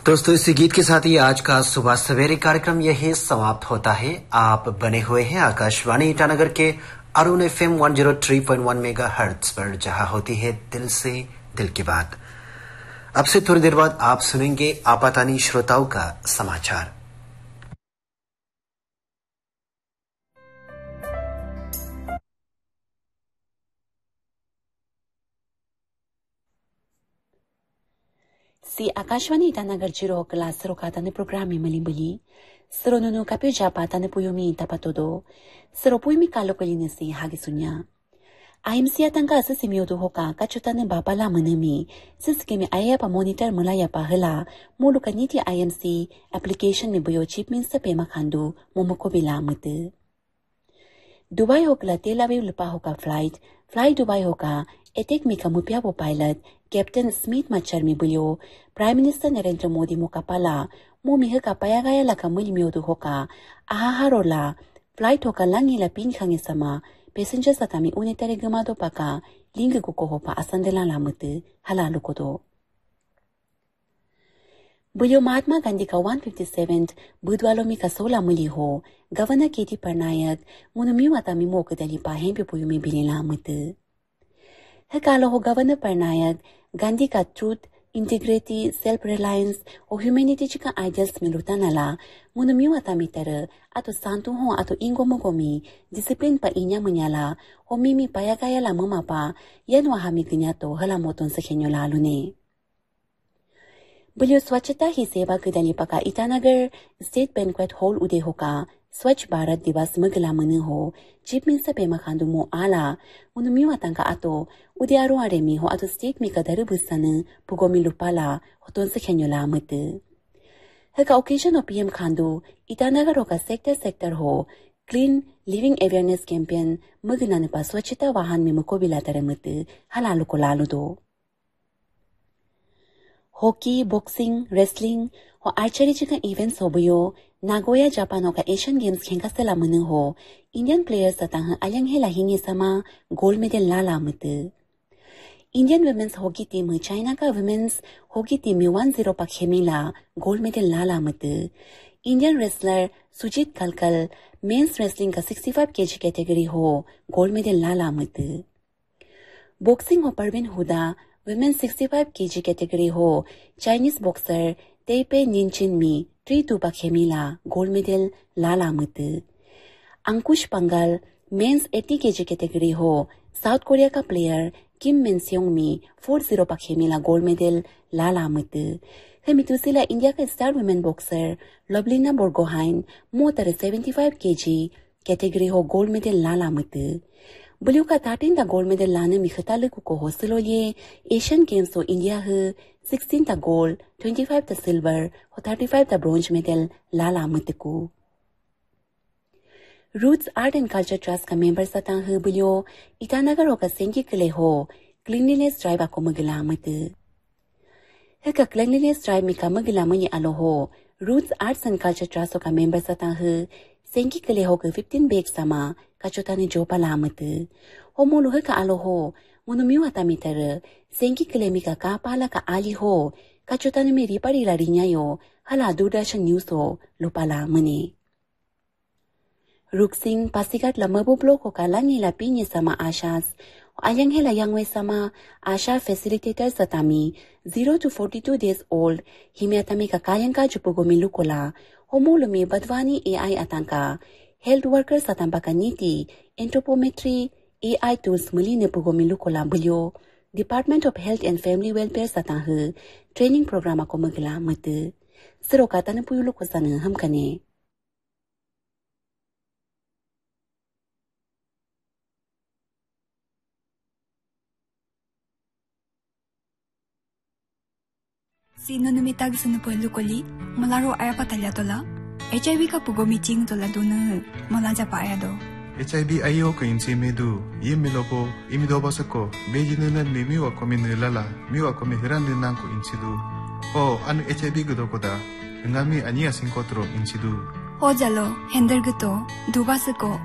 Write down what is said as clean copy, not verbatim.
दोस्तों, इसी गीत के साथ ही आज का सुबह सवेरे कार्यक्रम यही समाप्त होता है। आप बने हुए हैं आकाशवाणी ईटानगर के अरुण FM 103.1 मेगाहर्ट्ज पर, जहां होती है दिल से दिल की बात। अब से थोड़ी देर बाद आप सुनेंगे आपातानी श्रोताओं का समाचार। Si Akashwani Itanagar Jiro Kala Serokatane Programi Malimbuli, Seronono Kapio Japatane Puyumi Tapatodo, Seropuymi Kalokolinesi Hagisunya. IMC Atanga Simiodo Hoka, Kachotane Babala Manami, Siskimi Ayapa Monitor Mulaya Pahela, Molukaniti IMC, Application Mibuyo Chip Minster Pemakandu, Momokobila Mutu. Dubai Hokla Tel Aviv Lupa Hoka Flight Dubai Hoka, Etek Mika Mupiabo Pilot, Captain Smith Macharmi Bulyo, Prime Minister Narendra Modi Mokapala, Mumihaka Payagaya la Kamuli Miodu Hoka, Ahaharola, Flight Hoka Langi la Pinkangisama, Passengers Atami Unitary Gamado Paka, Linga Gukohopa Asandela Lamutu, Halalukodo. Bulyo Mahatma Gandhi ka 157th Budwalomi ka Sola Muliho, Governor Katie Parnayak, Munumi Watami Mokadali Pa Hempi Puyumi Bilila Mutu. Hekalo ho Governor Parnayak, Gandhi ka Truth, Integrity, Self-Reliance, o Humanity chika Ideals Milutanala, Munumi Watami Tere, ato Santu ho ato Ingo Mogomi, Discipline pa Inya Munyala, o Mimi Payagaya la Mamapa, Yanwa Hami Ginyato, Halamoton sa Kenyola Lune. Bulyo स्वच्छता ही सेवा गदली पका Itanagar state banquet hall उदे होका स्वच्छ भारत दिवस मगला मन हो chief minister Pema Khandu मो आला उनमी वातंका आतो उदियारो आरेमी हो आतो स्टेट में कदर बुसन पुगोमी लुपाला होतोन से खेन्योला मत हका occasion of PM Khandu Itanagar होका सेक्टर हो क्लीन लिविंग अवेयरनेस कैंपेन मगना ने पा स्वच्छता वाहन में मुकोबिला तरमत हलालु को लालु दो हॉकी, बॉक्सिंग, रेसलिंग और आर्चरी जैसे इवेंट्स हो बियो नागोया जापान का एशियन गेम्स खेंगा सला मन हो इंडियन प्लेयर्स तताह अयंग हे लाहिंगे समा गोल्ड मेडल लाला मत Indian women's hockey team China का वुमेन्स हॉकी टीम में 1-0 पर खेमिला गोल्ड मेडल लाला मत इंडियन रेसलर सुजीत कलकल मेंस रेसलिंग का 65 kg कैटेगरी हो गोल्ड मेडल लाला मत बॉक्सिंग हो परवीन हुदा Women 65 kg category ho Chinese boxer Taipei Ninchin Mi 3-2 pa khemila gold medal lala mut Ankush Pangal men's 80 kg category ho South Korea ka player Kim Min Seong Mi 4-0 pa khemila gold medal lala mut Hemitusila India ka star women boxer Loblina Borgohain motor 75 kg category ho gold medal lala mut बुलियो का 13 ता gold medal लाने मिखताले को हौसलो ये Asian games तो India है 16 ता gold 25 ता silver और 35 ता bronze medal Lala Matku roots art and culture trust का मेंबर सता है बुलियो ईटानगर होका सेंगी कले हो क्लीनलीनेस ड्राइव को मगला मत है का क्लीनलीनेस ड्राइव में का मगला मनी आलो हो roots arts and culture trust का मेंबर सता है सेंगी कले हो 15 बैग समा Kachotani jopa lamat. Ho muluhe ka alo ho. Munumiwa tamitar. Senki kilemika ka pala ka ali ho. Kachotani me ripari la rinya yo. Hala Durdashan news ho. Lupala mani. Ruksing pasikat la mabublo ko ka langi la pinya sama ashas. Ayang hela yangwe sama asha facilitator satami 0 to 42 days old. Himiatami ka kayang ka jupugomi lukola. Ho mulumi badwani AI atanka. Health workers atambaka niti, anthropometry, AI tools muli ne pugomilu kola bulyo, Department of Health and Family Welfare satah, training program ako magla matu. Sirokata na puyulo ko sana hamkane. Sino numitag sa napuyulo koli, malaro ay patalyatola? HIV ka pugo meeting to laduna malaja paayado. HIV ayo ka insi medu yemilopo imidoba sako bejinena nimiwa ko minilala miwa ko mihiran dinang ko insidu. O anu HIV gudo koda ngami ania singkotro insidu. O jalo hender guto duba sako